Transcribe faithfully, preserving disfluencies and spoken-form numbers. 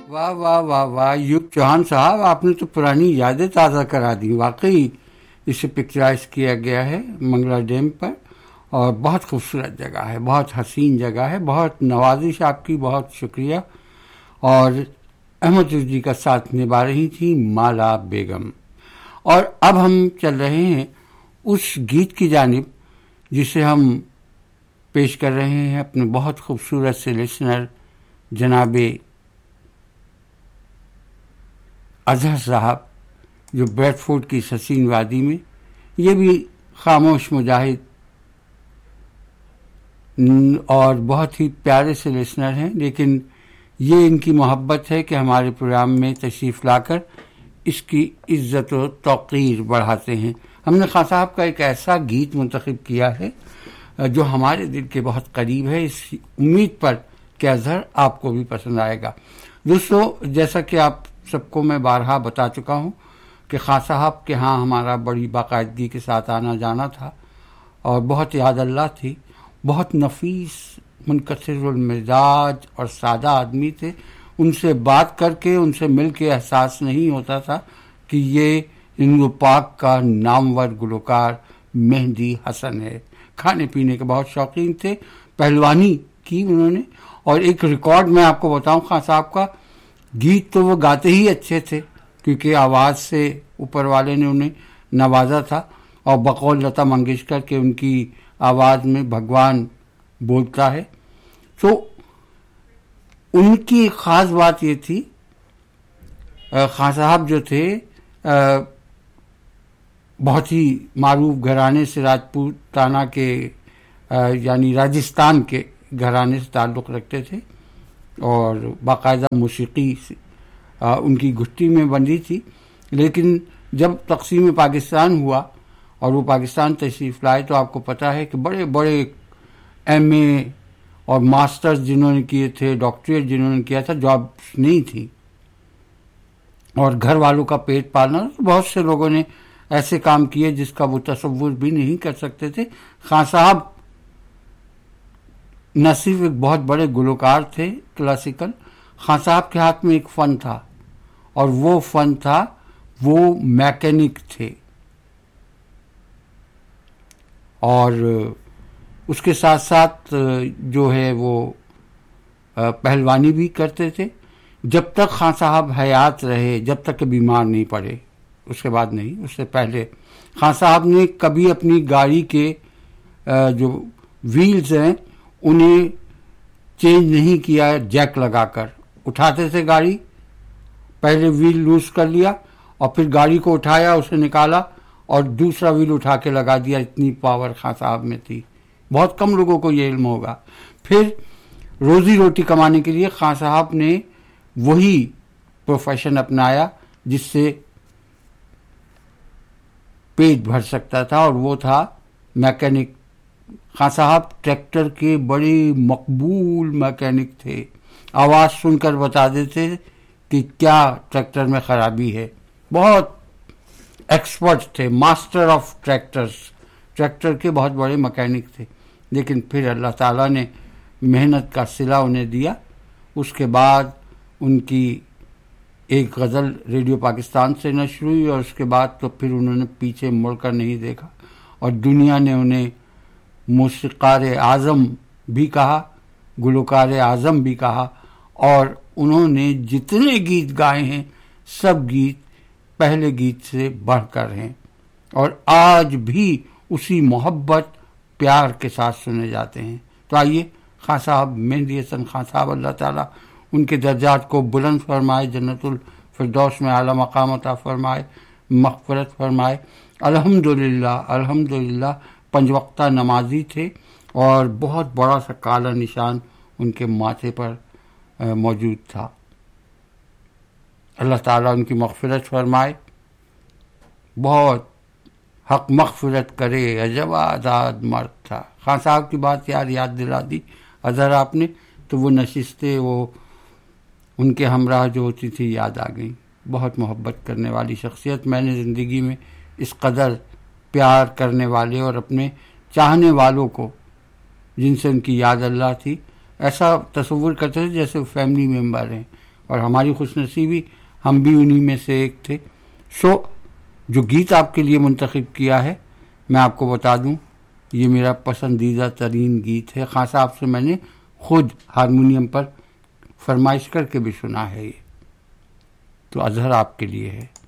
واہ واہ واہ واہ ایوب چوہان صاحب، آپ نے تو پرانی یادیں تازہ کرا دی. واقعی اسے پکچرائز کیا گیا ہے منگلا ڈیم پر، اور بہت خوبصورت جگہ ہے، بہت حسین جگہ ہے. بہت نوازش آپ کی، بہت شکریہ. اور احمد رفجی کا ساتھ نبھا رہی تھی مالا بیگم. اور اب ہم چل رہے ہیں اس گیت کی جانب جسے ہم پیش کر رہے ہیں اپنے بہت خوبصورت سے لسنر جناب اظہر صاحب، جو بریڈ فورڈ کی حسین وادی میں، یہ بھی خاموش مجاہد اور بہت ہی پیارے سے لسنر ہیں، لیکن یہ ان کی محبت ہے کہ ہمارے پروگرام میں تشریف لا کر اس کی عزت و توقیر بڑھاتے ہیں. ہم نے خان صاحب کا ایک ایسا گیت منتخب کیا ہے جو ہمارے دل کے بہت قریب ہے، اس امید پر کہ اظہر آپ کو بھی پسند آئے گا. دوستو، جیسا کہ آپ سب کو میں بارہا بتا چکا ہوں کہ خان صاحب کے ہاں ہمارا بڑی باقاعدگی کے ساتھ آنا جانا تھا، اور بہت یاد اللہ تھی. بہت نفیس، منکسر المزاج اور سادہ آدمی تھے. ان سے بات کر کے، ان سے مل کے احساس نہیں ہوتا تھا کہ یہ ہندو پاک کا نامور گلوکار مہندی حسن ہے. کھانے پینے کے بہت شوقین تھے، پہلوانی کی انہوں نے. اور ایک ریکارڈ میں آپ کو بتاؤں خان صاحب کا، گیت تو وہ گاتے ہی اچھے تھے کیونکہ آواز سے اوپر والے نے انہیں نوازا تھا، اور بقول لتا منگیشکر کے ان کی آواز میں بھگوان بولتا ہے. تو ان کی خاص بات یہ تھی، خان صاحب جو تھے بہت ہی معروف گھرانے سے، راجپوتانہ کے یعنی راجستھان کے گھرانے سے تعلق رکھتے تھے، اور باقاعدہ موسیقی سے ان کی گھٹی میں بندھی تھی. لیکن جب تقسیم پاکستان ہوا اور وہ پاکستان تشریف لائے تو آپ کو پتہ ہے کہ بڑے بڑے ایم اے اور ماسٹرز جنہوں نے کیے تھے، ڈاکٹریٹ جنہوں نے کیا تھا، جابس نہیں تھی، اور گھر والوں کا پیٹ پالنا. بہت سے لوگوں نے ایسے کام کیے جس کا وہ تصور بھی نہیں کر سکتے تھے. خان صاحب نہ صرف ایک بہت بڑے گلوکار تھے کلاسیکل، خان صاحب کے ہاتھ میں ایک فن تھا، اور وہ فن تھا، وہ میکینک تھے. اور اس کے ساتھ ساتھ جو ہے وہ پہلوانی بھی کرتے تھے. جب تک خان صاحب حیات رہے، جب تک کہ بیمار نہیں پڑے، اس کے بعد نہیں، اس سے پہلے خان صاحب نے کبھی اپنی گاڑی کے جو ویلز ہیں انہیں چینج نہیں کیا. جیک لگا کر اٹھاتے تھے گاڑی، پہلے ویل لوز کر لیا اور پھر گاڑی کو اٹھایا، اسے نکالا اور دوسرا ویل اٹھا کے لگا دیا. اتنی پاور خان صاحب میں تھی، بہت کم لوگوں کو یہ علم ہوگا. پھر روزی روٹی کمانے کے لیے خان صاحب نے وہی پروفیشن اپنایا جس سے پیٹ بھر سکتا تھا، اور وہ تھا میکینک. خان صاحب ٹریکٹر کے بڑے مقبول میکینک تھے. آواز سن کر بتا دیتے کہ کیا ٹریکٹر میں خرابی ہے. بہت ایکسپرٹ تھے، ماسٹر آف ٹریکٹرز، ٹریکٹر کے بہت بڑے میکینک تھے. لیکن پھر اللہ تعالیٰ نے محنت کا صلہ انہیں دیا. اس کے بعد ان کی ایک غزل ریڈیو پاکستان سے نشر ہوئی، اور اس کے بعد تو پھر انہوں نے پیچھے مڑ کر نہیں دیکھا، اور دنیا نے انہیں موسیقار اعظم بھی کہا، گلوکار اعظم بھی کہا. اور انہوں نے جتنے گیت گائے ہیں سب گیت پہلے گیت سے بڑھ کر ہیں، اور آج بھی اسی محبت پیار کے ساتھ سنے جاتے ہیں. تو آئیے خان صاحب مہندی حسن خان صاحب، اللہ تعالیٰ ان کے درجات کو بلند فرمائے، جنت الفردوس میں اعلیٰ مقام عطا فرمائے، مغفرت فرمائے. الحمدللہ الحمدللہ پنج وقتہ نمازی تھے، اور بہت بڑا سا کالا نشان ان کے ماتھے پر موجود تھا. اللہ تعالیٰ ان کی مغفرت فرمائے. بہت حق مغفرت کرے عجب آزاد مرد تھا. خان صاحب کی بات یار یاد دلا دی اظہر آپ نے، تو وہ نشستیں، وہ ان کے ہمراہ جو ہوتی تھی یاد آ گئیں. بہت محبت کرنے والی شخصیت. میں نے زندگی میں اس قدر پیار کرنے والے اور اپنے چاہنے والوں کو جن سے ان کی یاد اللہ تھی، ایسا تصور کرتے تھے جیسے وہ فیملی ممبر ہیں. اور ہماری خوش نصیبی ہم بھی انہی میں سے ایک تھے. سو جو گیت آپ کے لیے منتخب کیا ہے میں آپ کو بتا دوں یہ میرا پسندیدہ ترین گیت ہے. خان صاحب سے میں نے خود ہارمونیم پر فرمائش کر کے بھی سنا ہے. یہ تو اظہر آپ کے لیے ہے.